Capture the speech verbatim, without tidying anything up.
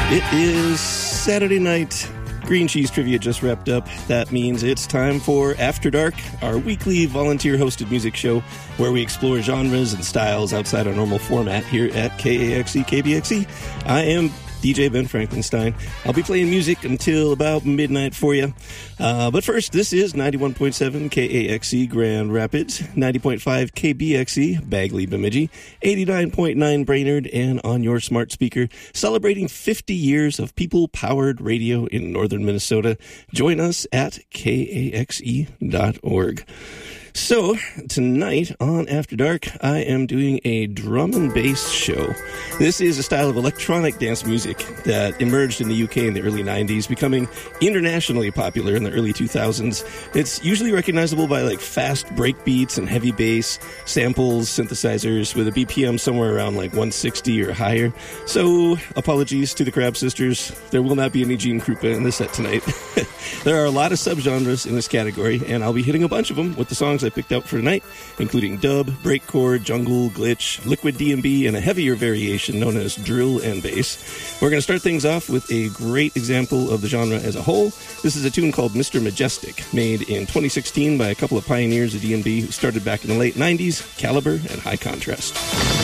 It is Saturday night. Green Cheese Trivia just wrapped up. That means it's time for After Dark, our weekly volunteer-hosted music show where we explore genres and styles outside our normal format here at K A X E K B X E. I am D J Ben Frankenstein. I'll be playing music until about midnight for you. Uh, but first, this is ninety-one point seven K A X E Grand Rapids, ninety point five K B X E Bagley Bemidji, eighty-nine point nine Brainerd, and on your smart speaker, celebrating fifty years of people-powered radio in northern Minnesota. Join us at K A X E dot org. So, tonight on After Dark, I am doing a drum and bass show. This is a style of electronic dance music that emerged in the U K in the early nineties, becoming internationally popular in the early two thousands. It's usually recognizable by like fast break beats and heavy bass, samples, synthesizers, with a B P M somewhere around like one sixty or higher. So, apologies to the Crab Sisters. There will not be any Gene Krupa in the set tonight. There are a lot of subgenres in this category, and I'll be hitting a bunch of them with the songs I picked out for tonight, including dub, breakcore, jungle, glitch, liquid D and B, and a heavier variation known as drill and bass. We're going to start things off with a great example of the genre as a whole. This is a tune called Mister Majestic, made in twenty sixteen by a couple of pioneers of D and B who started back in the late nineties, Caliber and High Contrast.